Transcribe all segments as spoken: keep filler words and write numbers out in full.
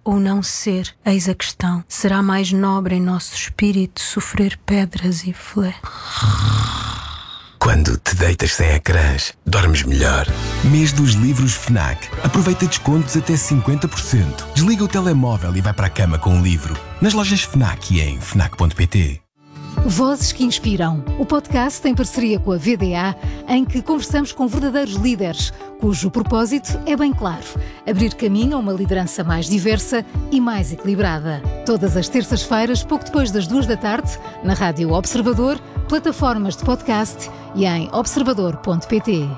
ou não ser? Eis a questão. Será mais nobre em nosso espírito sofrer pedras e flé? Quando te deitas sem ecrãs, dormes melhor. Mês dos livros FNAC. Aproveita descontos até cinquenta por cento. Desliga o telemóvel e vai para a cama com um livro. Nas lojas FNAC e em fnac ponto pt. Vozes que Inspiram, o podcast em parceria com a V D A, em que conversamos com verdadeiros líderes, cujo propósito é bem claro: abrir caminho a uma liderança mais diversa e mais equilibrada. Todas as terças-feiras, pouco depois das duas da tarde, na Rádio Observador, plataformas de podcast e em observador ponto pt.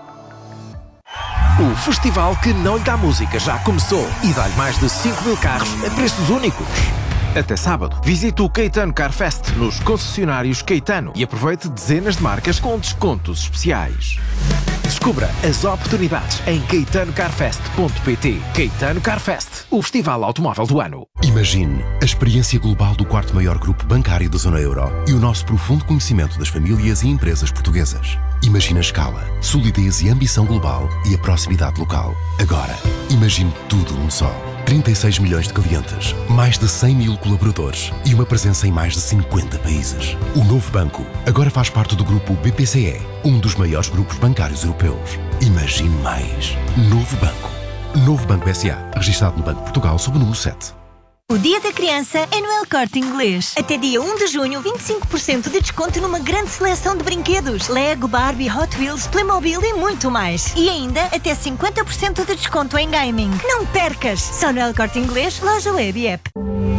O festival que não lhe dá música já começou e dá-lhe mais de cinco mil carros a preços únicos. Até sábado, visite o Caetano Car Fest nos concessionários Caetano e aproveite dezenas de marcas com descontos especiais. Descubra as oportunidades em caetano car fest ponto pt. Caetano Car Fest, o festival automóvel do ano. Imagine a experiência global do quarto maior grupo bancário da zona euro e o nosso profundo conhecimento das famílias e empresas portuguesas. Imagine a escala, solidez e ambição global e a proximidade local. Agora, imagine tudo num só. trinta e seis milhões de clientes, mais de cem mil colaboradores e uma presença em mais de cinquenta países. O novo banco agora faz parte do grupo B P C E, um dos maiores grupos bancários europeus. Imagine mais. Novo Banco. Novo Banco S A, registado no Banco de Portugal sob o número sete. O Dia da Criança é no El Corte Inglês. Até dia um de junho, vinte e cinco por cento de desconto numa grande seleção de brinquedos. Lego, Barbie, Hot Wheels, Playmobil e muito mais. E ainda até cinquenta por cento de desconto em gaming. Não percas! Só no El Corte Inglês, loja web e app.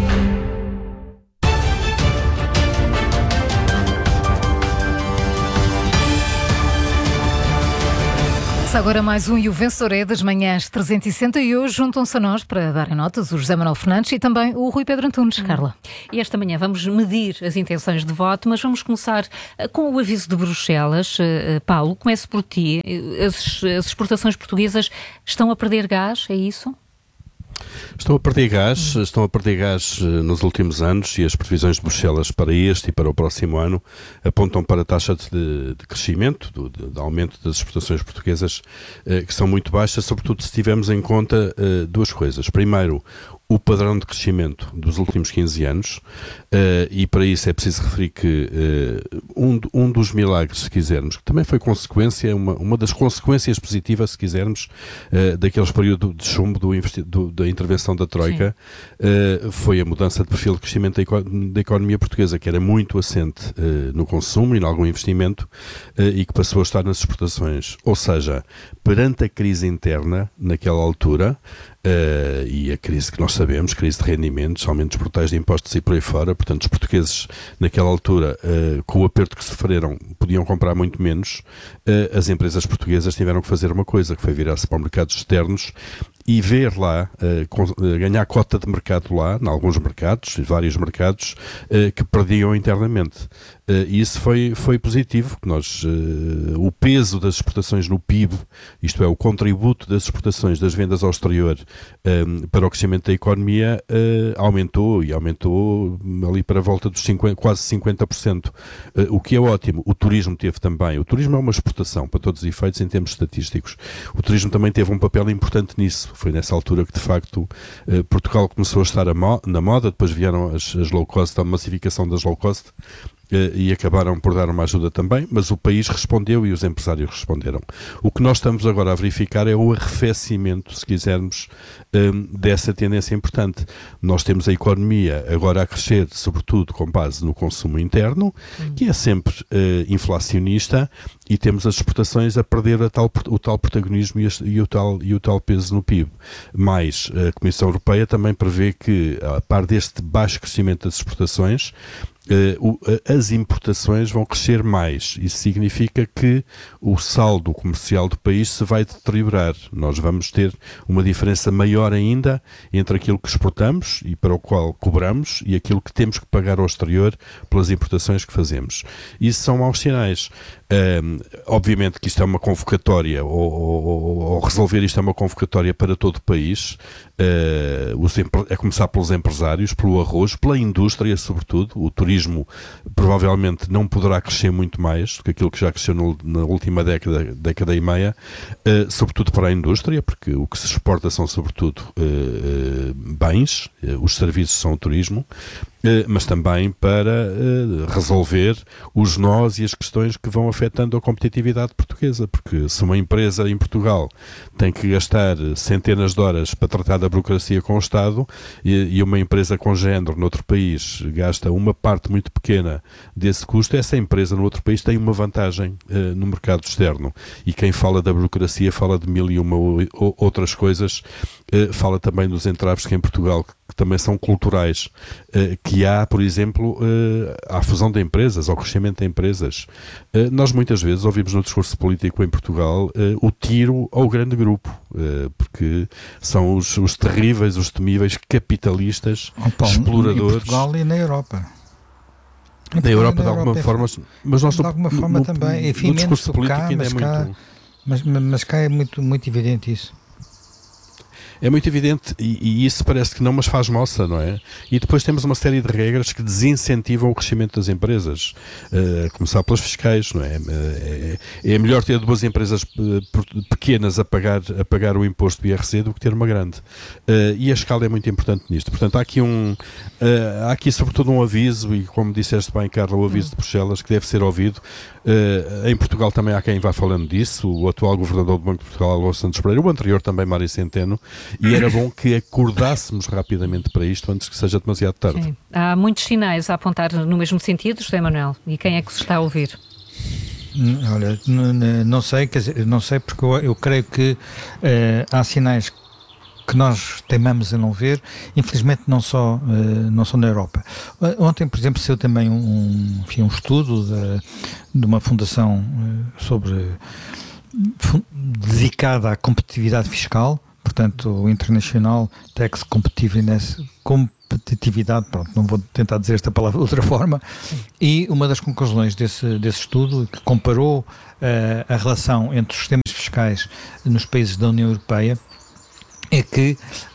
Agora mais um e o vencedor é das manhãs trezentos e sessenta e hoje juntam-se a nós para darem notas o José Manuel Fernandes e também o Rui Pedro Antunes. Hum. Carla. E esta manhã vamos medir as intenções de voto, mas vamos começar com o aviso de Bruxelas. Paulo, começo por ti. As, as exportações portuguesas estão a perder gás, é isso? Estão a perder gás, hum. estão a perder gás nos últimos anos e as previsões de Bruxelas para este e para o próximo ano apontam para taxas de, de crescimento, de, de aumento das exportações portuguesas eh, que são muito baixas, sobretudo se tivermos em conta eh, duas coisas. Primeiro, o padrão de crescimento dos últimos quinze anos, uh, e para isso é preciso referir que uh, um, um dos milagres, se quisermos, que também foi consequência, uma, uma das consequências positivas, se quisermos, uh, daqueles períodos de chumbo do investi- do, da intervenção da Troika, uh, foi a mudança de perfil de crescimento da, eco- da economia portuguesa, que era muito assente uh, no consumo e em algum investimento, uh, e que passou a estar nas exportações. Ou seja, perante a crise interna, naquela altura, Uh, e a crise que nós sabemos, crise de rendimentos, aumentos brutais de impostos e por aí fora, portanto os portugueses naquela altura, uh, com o aperto que sofreram, podiam comprar muito menos, uh, as empresas portuguesas tiveram que fazer uma coisa, que foi virar-se para mercados externos e ver lá, uh, com, uh, ganhar cota de mercado lá, em alguns mercados, vários mercados, uh, que perdiam internamente. Uh, e isso foi, foi positivo, que nós, uh, o peso das exportações no P I B, isto é, o contributo das exportações das vendas ao exterior um, para o crescimento da economia, uh, aumentou e aumentou ali para a volta dos cinquenta, quase cinquenta por cento, uh, o que é ótimo. O turismo teve também, o turismo é uma exportação para todos os efeitos em termos estatísticos, o turismo também teve um papel importante nisso. Foi nessa altura que de facto uh, Portugal começou a estar a mo- na moda, depois vieram as, as low cost, a massificação das low cost, e acabaram por dar uma ajuda também, mas o país respondeu e os empresários responderam. O que nós estamos agora a verificar é o arrefecimento, se quisermos, um, dessa tendência importante. Nós temos a economia agora a crescer, sobretudo com base no consumo interno, hum. que é sempre uh, inflacionista, e temos as exportações a perder a tal, o tal protagonismo e, a, e, o tal, e o tal peso no P I B. Mais, a Comissão Europeia também prevê que, a par deste baixo crescimento das exportações, Uh, o, uh, as importações vão crescer mais. Isso significa que o saldo comercial do país se vai deteriorar. Nós vamos ter uma diferença maior ainda entre aquilo que exportamos e para o qual cobramos e aquilo que temos que pagar ao exterior pelas importações que fazemos. Isso são maus sinais. Um, obviamente que isto é uma convocatória, ou, ou, ou resolver isto é uma convocatória para todo o país, uh, os, a começar pelos empresários, pelo arroz, pela indústria sobretudo. O turismo provavelmente não poderá crescer muito mais do que aquilo que já cresceu no, na última década, década e meia, uh, sobretudo para a indústria, porque o que se exporta são sobretudo uh, bens, uh, os serviços são o turismo, uh, mas também para uh, resolver os nós e as questões que vão afetando a competitividade portuguesa, porque se uma empresa em Portugal tem que gastar centenas de horas para tratar da burocracia com o Estado e, e uma empresa com género noutro país gasta uma parte muito pequena desse custo, essa empresa no outro país tem uma vantagem uh, no mercado externo. E quem fala da burocracia fala de mil e uma outras coisas, uh, fala também dos entraves que em Portugal, que também são culturais, uh, que há, por exemplo, uh, à fusão de empresas, ao crescimento de empresas. Uh, nós muitas vezes ouvimos no discurso político em Portugal uh, o tiro ao grande grupo, uh, porque são os, os terríveis, os temíveis capitalistas, oh, Paulo, exploradores. Em Portugal e na Europa. Na Europa, de alguma Europa, forma, mas nós de alguma no, forma no, também, enfim, no discurso político cá, ainda mas é cá, muito... Mas, mas cá é muito, muito evidente isso. É muito evidente e, e isso parece que não, mas faz moça, não é? E depois temos uma série de regras que desincentivam o crescimento das empresas, uh, a começar pelas fiscais, não é? Uh, é? É melhor ter duas empresas uh, pequenas a pagar, a pagar o imposto do I R C do que ter uma grande. Uh, e a escala é muito importante nisto. Portanto, há aqui, um, uh, há aqui sobretudo um aviso, e como disseste bem, Carla, o aviso de Bruxelas, que deve ser ouvido. Uh, em Portugal também há quem vá falando disso, o atual governador do Banco de Portugal, Álvaro Santos Pereira, o anterior também, Mário Centeno, e era bom que acordássemos rapidamente para isto antes que seja demasiado tarde. Sim. Há muitos sinais a apontar no mesmo sentido, José Manuel, e quem é que se está a ouvir? Olha, não sei, quer dizer, não sei porque eu, eu creio que uh, há sinais que nós teimamos a não ver, infelizmente não só, uh, não só na Europa. Uh, ontem, por exemplo, saiu também um, enfim, um estudo de, de uma fundação uh, sobre fun, dedicada à competitividade fiscal, portanto, o International Tax Competitiveness, competitividade, pronto, não vou tentar dizer esta palavra de outra forma, e uma das conclusões desse, desse estudo, que comparou uh, a relação entre os sistemas fiscais nos países da União Europeia, é que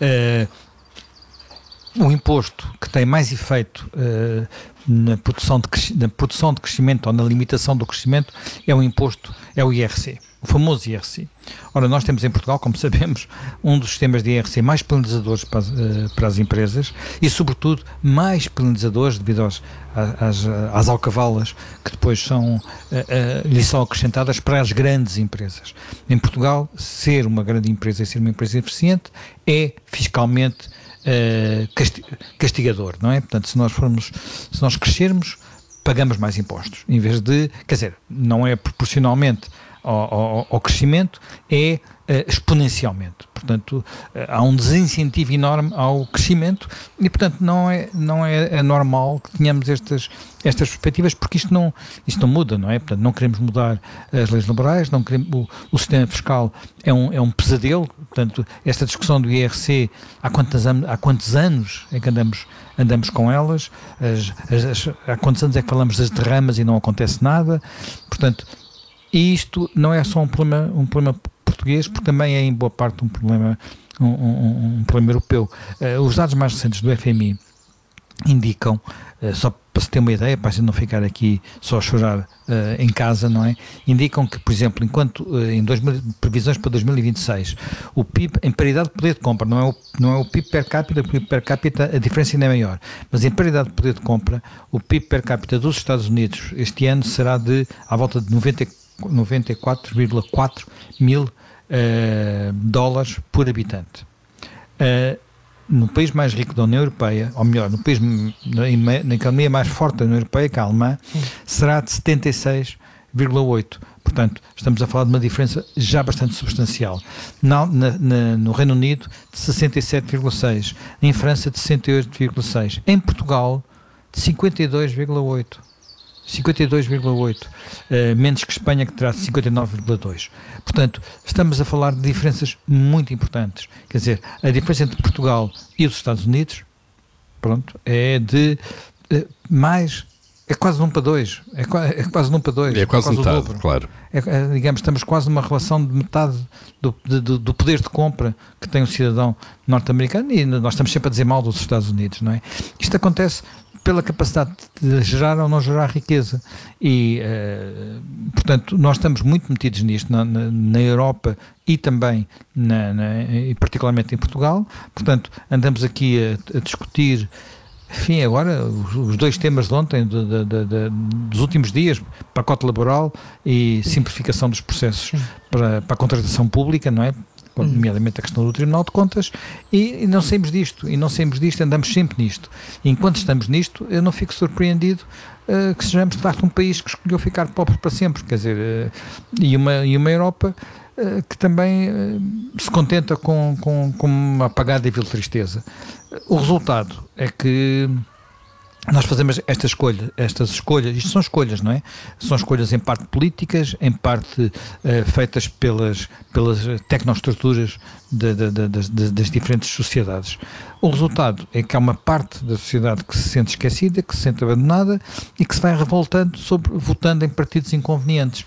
uh, o imposto que tem mais efeito uh, na, produção de, na produção de crescimento ou na limitação do crescimento é o imposto, é o I R C, o famoso I R C. Ora, nós temos em Portugal, como sabemos, um dos sistemas de I R C mais penalizadores para as, uh, para as empresas e, sobretudo, mais penalizadores devido aos, às, às alcavalas que depois são, uh, uh, lhe são acrescentadas para as grandes empresas. Em Portugal, ser uma grande empresa e ser uma empresa eficiente é fiscalmente uh, casti- castigador, não é? Portanto, se nós formos, se nós crescermos, pagamos mais impostos, em vez de, quer dizer, não é proporcionalmente Ao, ao, ao crescimento, é uh, exponencialmente. Portanto, uh, há um desincentivo enorme ao crescimento e, portanto, não é, não é, é normal que tenhamos estas, estas perspectivas, porque isto não, isto não muda, não é? Portanto, não queremos mudar as leis laborais, não queremos, o, o sistema fiscal é um, é um pesadelo. Portanto, esta discussão do I R C, há quantos, há quantos anos é que andamos, andamos com elas? As, as, as, há quantos anos é que falamos das derramas e não acontece nada? Portanto, e isto não é só um problema, um problema português, porque também é em boa parte um problema, um, um, um problema europeu. Uh, os dados mais recentes do F M I indicam, uh, só para se ter uma ideia, para a gente não ficar aqui só a chorar uh, em casa, não é? Indicam que, por exemplo, enquanto uh, em dois mil, previsões para dois mil e vinte e seis, o P I B, em paridade de poder de compra, não é o, não é o P I B per capita, o P I B per capita a diferença ainda é maior, mas em paridade de poder de compra, o P I B per capita dos Estados Unidos este ano será de à volta de noventa e quatro vírgula quatro mil uh, dólares por habitante. Uh, no país mais rico da União Europeia, ou melhor, no país na, na economia mais forte da União Europeia, que é a Alemanha, será de setenta e seis vírgula oito. Portanto, estamos a falar de uma diferença já bastante substancial. Na, na, na, no Reino Unido, de sessenta e sete vírgula seis. Em França, de sessenta e oito vírgula seis. Em Portugal, de cinquenta e dois vírgula oito. cinquenta e dois vírgula oito, uh, menos que Espanha, que terá cinquenta e nove vírgula dois. Portanto, estamos a falar de diferenças muito importantes. Quer dizer, a diferença entre Portugal e os Estados Unidos, pronto, é de uh, mais É quase um para dois. É, é quase um para dois. É quase, é quase metade, o dobro. Claro. É, é, digamos, estamos quase numa relação de metade do, de, do, do poder de compra que tem o cidadão norte-americano, e nós estamos sempre a dizer mal dos Estados Unidos, não é? Isto acontece pela capacidade de gerar ou não gerar riqueza. E, uh, portanto, nós estamos muito metidos nisto na, na, na Europa e também, na, na, e particularmente em Portugal. Portanto, andamos aqui a, a discutir. Enfim, agora, os dois temas de ontem, de, de, de, de, dos últimos dias, pacote laboral e simplificação dos processos para, para a contratação pública, não é? Nomeadamente a questão do Tribunal de Contas, e, e não saímos disto, e não saímos disto, andamos sempre nisto. E enquanto estamos nisto, eu não fico surpreendido uh, que sejamos, de facto, um país que escolheu ficar pobre para sempre, quer dizer, uh, e, uma, e uma Europa uh, que também uh, se contenta com, com, com uma apagada e vil tristeza. O resultado é que nós fazemos esta escolha, estas escolhas, isto são escolhas, não é? São escolhas em parte políticas, em parte uh, feitas pelas, pelas tecnoestruturas de, de, de, de, de, das diferentes sociedades. O resultado é que há uma parte da sociedade que se sente esquecida, que se sente abandonada e que se vai revoltando, sobre, votando em partidos inconvenientes.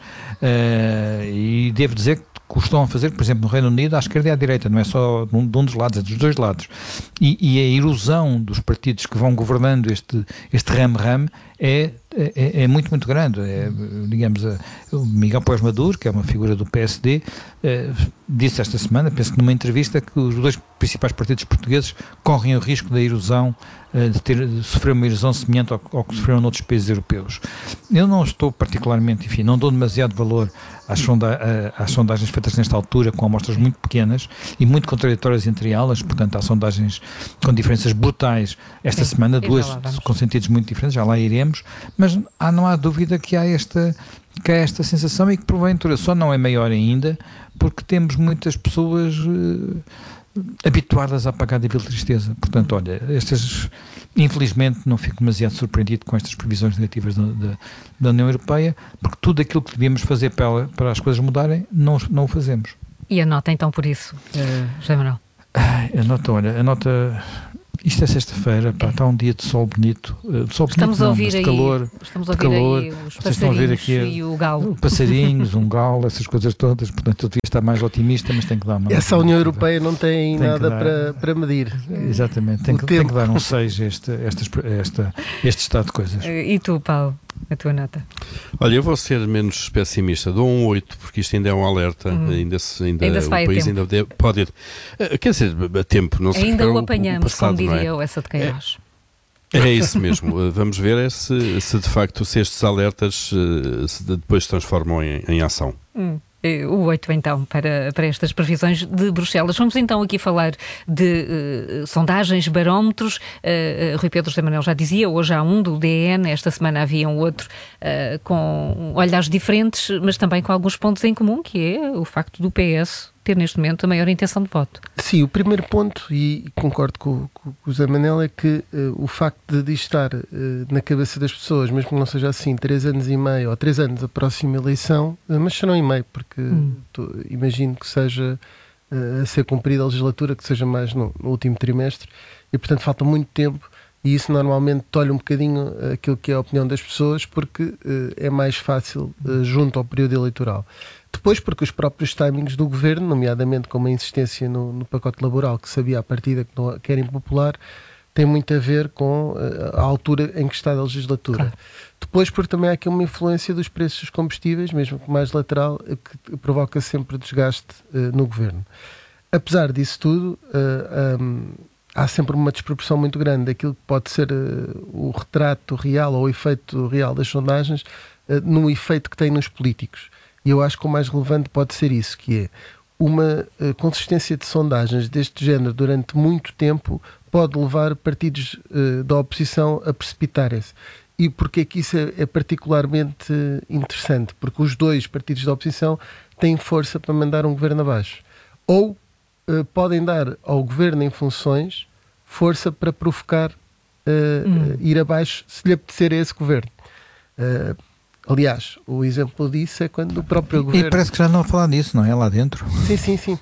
Uh, e devo dizer que que o estão a fazer, por exemplo, no Reino Unido, à esquerda e à direita, não é só de um, de um dos lados, é dos dois lados. E, e a erosão dos partidos que vão governando este, este ram-ram é, é, é muito, muito grande. É, digamos, a, o Miguel Pós Maduro, que é uma figura do P S D, é, disse esta semana, penso que numa entrevista, que os dois principais partidos portugueses correm o risco da erosão, de, ter, de sofrer uma erosão semelhante ao, ao que sofreram noutros países europeus. Eu não estou particularmente, enfim, não dou demasiado valor às, sonda, às sondagens feitas nesta altura, com amostras muito pequenas e muito contraditórias entre elas, portanto há sondagens com diferenças brutais esta Sim, semana, duas com sentidos muito diferentes, já lá iremos, mas há, não há dúvida que há esta, que há esta sensação, e que porventura só não é maior ainda, porque temos muitas pessoas uh, habituadas a pagar de vil tristeza. Portanto, olha, estas, infelizmente não fico demasiado surpreendido com estas previsões negativas da, da, da União Europeia, porque tudo aquilo que devíamos fazer para, para as coisas mudarem, não, não o fazemos. E a nota então por isso, uh, José Manuel? A nota, olha, a nota... Isto é sexta-feira, pá, está um dia de sol bonito, de sol estamos bonito, a ouvir não, aí, de calor, estamos a ouvir ouvir calor. Aí os Vocês estão a ver aqui e o galo. Passarinhos, um galo, essas coisas todas, portanto eu devia estar mais otimista, mas tem que dar uma... Essa União Europeia não tem, tem nada para, para medir. Exatamente, tem que, tem que dar um seis a este, este, este, este estado de coisas. E tu, Paulo, a tua nota? Olha, eu vou ser menos pessimista, dou um oito, porque isto ainda é um alerta, hum. ainda se, ainda, ainda se o vai país a tempo. ainda pode ir, quer dizer, a tempo, não se ainda o o apanhamos, o passado, como diria é? eu, essa de Queiroz. É, é isso mesmo, vamos ver é se, se de facto se estes alertas se depois se transformam em, em ação. Hum. O oito então para, para estas previsões de Bruxelas. Vamos então aqui falar de uh, sondagens, barómetros. uh, uh, Rui Pedro José Manuel já dizia, hoje há um do D N, esta semana havia um outro uh, com olhares diferentes, mas também com alguns pontos em comum, que é o facto do P S ter neste momento a maior intenção de voto. Sim, o primeiro ponto, e concordo com, com, com o José Manuel, é que uh, o facto de estar uh, na cabeça das pessoas, mesmo que não seja assim, três anos e meio ou três anos a próxima eleição, uh, mas serão e meio, porque hum. tô, imagino que seja uh, a ser cumprida a legislatura, que seja mais no, no último trimestre, e portanto falta muito tempo, e isso normalmente tolhe um bocadinho aquilo que é a opinião das pessoas, porque uh, é mais fácil uh, junto ao período eleitoral. Depois, porque os próprios timings do governo, nomeadamente com uma insistência no, no pacote laboral, que sabia à partida que, não, que era impopular, tem muito a ver com uh, a altura em que está a legislatura. Claro. Depois, porque também há aqui uma influência dos preços dos combustíveis, mesmo que mais lateral, que provoca sempre desgaste uh, no governo. Apesar disso tudo, uh, um, há sempre uma desproporção muito grande daquilo que pode ser uh, o retrato real ou o efeito real das sondagens uh, no efeito que tem nos políticos. E eu acho que o mais relevante pode ser isso, que é uma uh, consistência de sondagens deste género durante muito tempo pode levar partidos uh, da oposição a precipitarem-se. E porque é que isso é, é particularmente uh, interessante? Porque os dois partidos da oposição têm força para mandar um governo abaixo. Ou uh, podem dar ao governo em funções força para provocar uh, hum. uh, ir abaixo se lhe apetecer a esse governo. Uh, Aliás, o exemplo disso é quando o próprio e, governo... E parece que já não a falar nisso, não é? Lá dentro. Sim, sim, sim.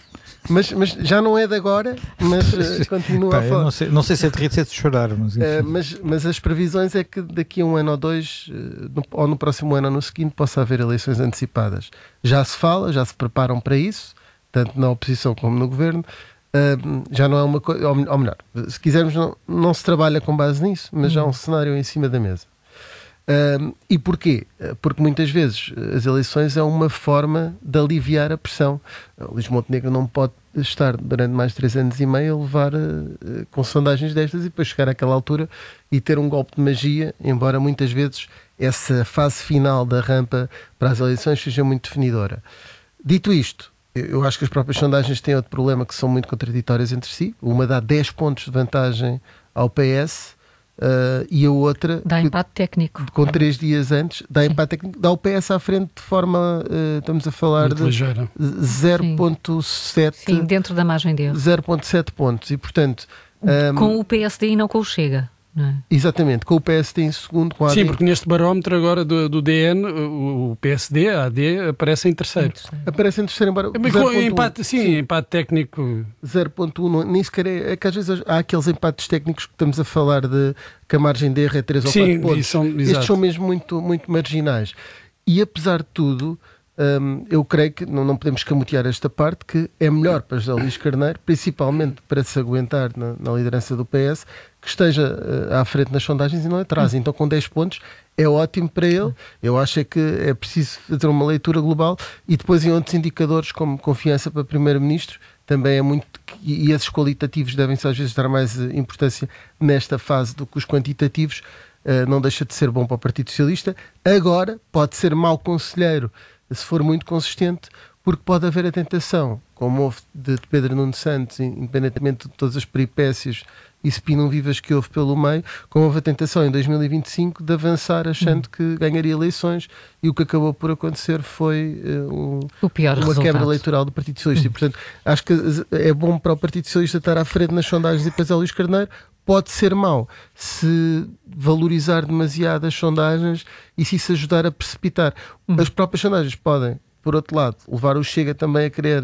Mas, mas já não é de agora, mas uh, continua Pá, a falar. Não sei, não sei se é de rir, se é de chorar. Mas, uh, mas, mas as previsões é que daqui a um ano ou dois, uh, no, ou no próximo ano ou no seguinte, possa haver eleições antecipadas. Já se fala, já se preparam para isso, tanto na oposição como no governo. Uh, já não é uma coisa, ou melhor, se quisermos, não, não se trabalha com base nisso, mas já há um cenário em cima da mesa. Uh, e porquê? Porque muitas vezes as eleições é uma forma de aliviar a pressão. O Luís Montenegro não pode estar durante mais de três anos e meio a levar uh, com sondagens destas e depois chegar àquela altura e ter um golpe de magia, embora muitas vezes essa fase final da rampa para as eleições seja muito definidora. Dito isto, eu acho que as próprias sondagens têm outro problema, que são muito contraditórias entre si. Uma dá dez pontos de vantagem ao P S uh, e a outra... Dá empate técnico. Com três dias antes, dá Sim. empate técnico. Dá o P S à frente de forma, uh, estamos a falar muito de ligeira. zero vírgula sete... Sim, dentro da margem de erro. zero vírgula sete pontos. E, portanto... Um, com o P S D e não com o Chega. Não é? Exatamente, com o P S D em segundo, com a A D. Sim, porque neste barómetro agora do, do D N, o, o P S D, a AD, aparece em terceiro. Aparece em terceiro, embora... Com empate, sim, sim, empate técnico... zero vírgula um, nem sequer é, é que às vezes há aqueles empates técnicos que estamos a falar de que a margem de erro é três ou quatro pontos. São, Estes são mesmo muito, muito marginais. E apesar de tudo... Um, eu creio que não, não podemos camutear esta parte, que é melhor para José Luís Carneiro, principalmente para se aguentar na, na liderança do P S, que esteja uh, à frente nas sondagens e não atrás. Então com dez pontos é ótimo para ele. Eu acho é que é preciso fazer uma leitura global e depois em outros indicadores como confiança para Primeiro-Ministro também é muito, e esses qualitativos devem-se às vezes dar mais importância nesta fase do que os quantitativos. Uh, não deixa de ser bom para o Partido Socialista. Agora pode ser mau conselheiro se for muito consistente, porque pode haver a tentação, como houve de Pedro Nuno Santos, independentemente de todas as peripécias e spinam vivas que houve pelo meio, como houve a tentação em dois mil e vinte e cinco de avançar achando hum. que ganharia eleições, e o que acabou por acontecer foi uh, um, o pior uma resultado. Quebra eleitoral do Partido Socialista. Hum. E, portanto, acho que é bom para o Partido Socialista estar à frente nas sondagens e depois ao Luís Carneiro. Pode ser mau se valorizar demasiado as sondagens e se isso ajudar a precipitar. Uhum. As próprias sondagens podem, por outro lado, levar o Chega também a querer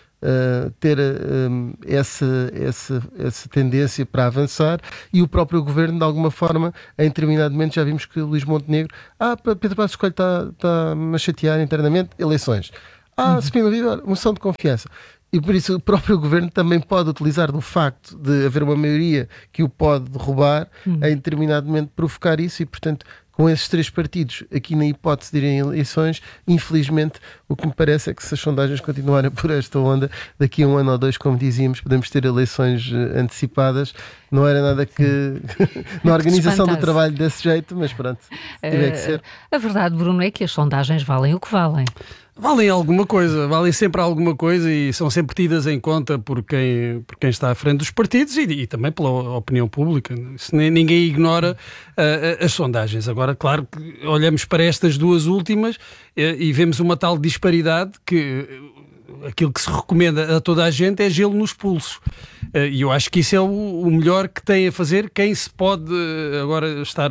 uh, ter uh, essa, essa, essa tendência para avançar, e o próprio governo, de alguma forma, em determinado momento já vimos que Luís Montenegro, ah, Pedro Passos Coelho está, está a chatear internamente, eleições. Ah, Spina Viva, moção de confiança. E por isso o próprio governo também pode utilizar do facto de haver uma maioria que o pode derrubar, hum. em determinado momento provocar isso, e portanto com esses três partidos aqui na hipótese de irem eleições, infelizmente o que me parece é que se as sondagens continuarem por esta onda, daqui a um ano ou dois, como dizíamos, podemos ter eleições antecipadas. Não era nada que na organização do trabalho desse jeito, mas pronto, tiver que ser. A verdade, Bruno, é que as sondagens valem o que valem. Valem alguma coisa, valem sempre alguma coisa e são sempre tidas em conta por quem, por quem está à frente dos partidos e, e também pela opinião pública. Isso, ninguém ignora uh, as sondagens. Agora, claro que olhamos para estas duas últimas uh, e vemos uma tal disparidade que uh, aquilo que se recomenda a toda a gente é gelo nos pulsos. Uh, e eu acho que isso é o, o melhor que tem a fazer quem se pode uh, agora estar...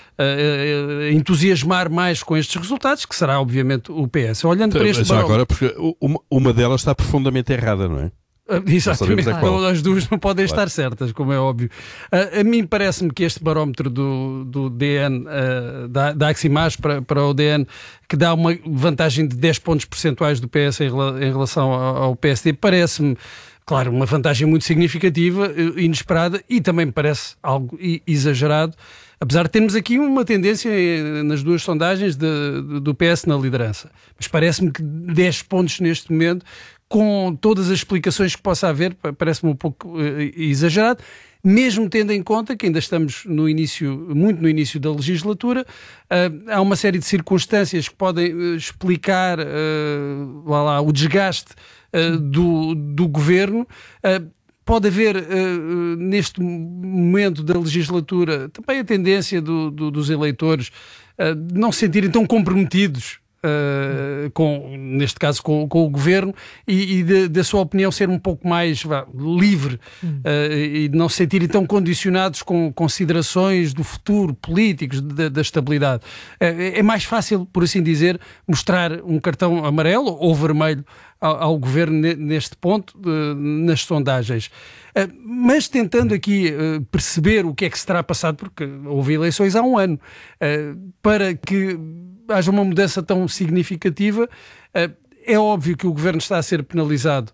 Uh, entusiasmar mais com estes resultados, que será obviamente o P S. Olhando para este já agora, porque uma, uma delas está profundamente errada, não é? Uh, exatamente, é claro. As duas não podem claro. estar certas, como é óbvio. Uh, a mim parece-me que este barómetro do, do D N, uh, da, da Aximage para, para o D N, que dá uma vantagem de dez pontos percentuais do P S em, em relação ao, ao P S D, parece-me, claro, uma vantagem muito significativa, inesperada, e também me parece algo exagerado, apesar de termos aqui uma tendência nas duas sondagens de, de, do P S na liderança. Mas parece-me que dez pontos neste momento, com todas as explicações que possa haver, parece-me um pouco uh, exagerado, mesmo tendo em conta que ainda estamos no início, muito no início da legislatura. Uh, há uma série de circunstâncias que podem uh, explicar uh, lá, lá, o desgaste uh, do, do governo. Uh, Pode haver, uh, neste momento da legislatura, também a tendência do, do, dos eleitores uh, não se sentirem tão comprometidos uh, com, neste caso com, com o governo, e, e da sua opinião ser um pouco mais vá, livre hum. uh, e não se sentirem tão condicionados com considerações do futuro, políticos, da, da estabilidade. Uh, é mais fácil, por assim dizer, mostrar um cartão amarelo ou vermelho ao, ao governo neste ponto, uh, nas sondagens. Uh, mas tentando aqui uh, perceber o que é que se terá passado, porque houve eleições há um ano, uh, para que haja uma mudança tão significativa, uh, é óbvio que o governo está a ser penalizado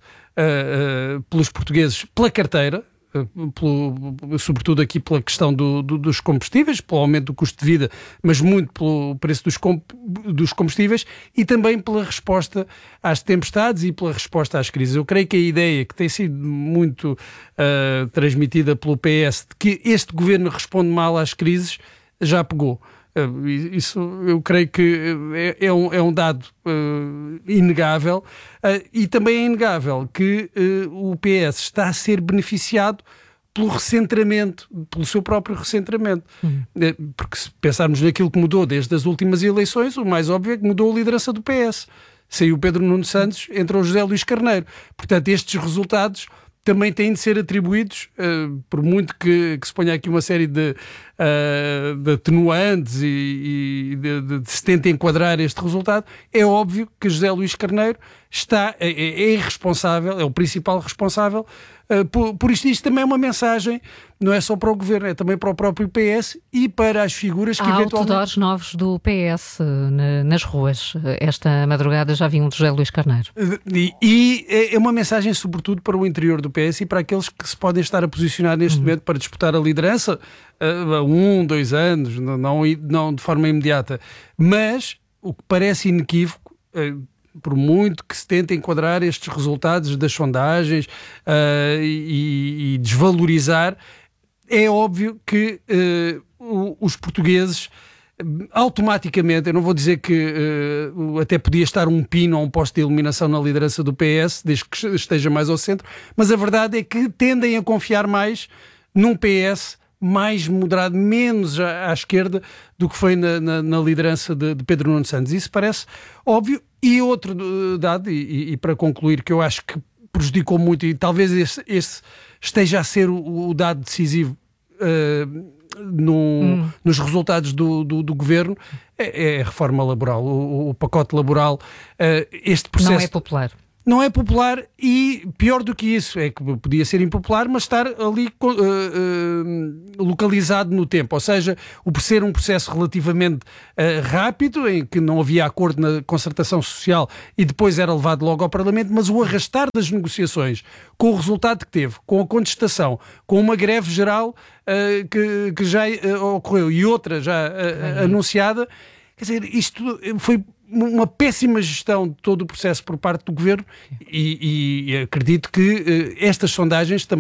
uh, uh, pelos portugueses pela carteira, uh, pelo, sobretudo aqui pela questão do, do, dos combustíveis, pelo aumento do custo de vida, mas muito pelo preço dos, com, dos combustíveis, e também pela resposta às tempestades e pela resposta às crises. Eu creio que a ideia que tem sido muito uh, transmitida pelo P S de que este governo responde mal às crises já pegou. Uh, isso eu creio que é, é, um, é um dado uh, inegável, uh, e também é inegável que uh, o P S está a ser beneficiado pelo recentramento, pelo seu próprio recentramento. Uhum. Uh, porque se pensarmos naquilo que mudou desde as últimas eleições, o mais óbvio é que mudou a liderança do P S. Saiu Pedro Nuno Santos, entrou José Luís Carneiro. Portanto, estes resultados também têm de ser atribuídos, uh, por muito que, que se ponha aqui uma série de, uh, de atenuantes e, e de, de, de se tente enquadrar este resultado, é óbvio que José Luís Carneiro está, é, é irresponsável, é o principal responsável uh, por, por isto. Isto também é uma mensagem, não é só para o governo, é também para o próprio P S e para as figuras que Há eventualmente... Há outdoors novos do P S na, nas ruas. Esta madrugada já vi um de José Luís Carneiro. E, e é uma mensagem sobretudo para o interior do P S e para aqueles que se podem estar a posicionar neste uhum. momento para disputar a liderança uh, há um, dois anos, não, não, não de forma imediata. Mas o que parece inequívoco, uh, por muito que se tente enquadrar estes resultados das sondagens uh, e, e desvalorizar, é óbvio que uh, os portugueses automaticamente, eu não vou dizer que uh, até podia estar um pino ou um posto de eliminação na liderança do P S, desde que esteja mais ao centro, mas a verdade é que tendem a confiar mais num P S mais moderado, menos à, à esquerda do que foi na, na, na liderança de, de Pedro Nuno Santos. Isso parece óbvio. E outro uh, dado, e, e para concluir, que eu acho que prejudicou muito, e talvez esse, esse esteja a ser o, o dado decisivo uh, no, hum. nos resultados do, do, do governo, é, é a reforma laboral, o, o pacote laboral. Uh, este processo não é popular. Não é popular e, pior do que isso, é que podia ser impopular, mas estar ali uh, uh, localizado no tempo. Ou seja, o por ser um processo relativamente uh, rápido, em que não havia acordo na concertação social e depois era levado logo ao Parlamento, mas o arrastar das negociações, com o resultado que teve, com a contestação, com uma greve geral uh, que, que já uh, ocorreu e outra já uh, anunciada, quer dizer, isto foi uma péssima gestão de todo o processo por parte do governo e, e, e acredito que uh, estas sondagens também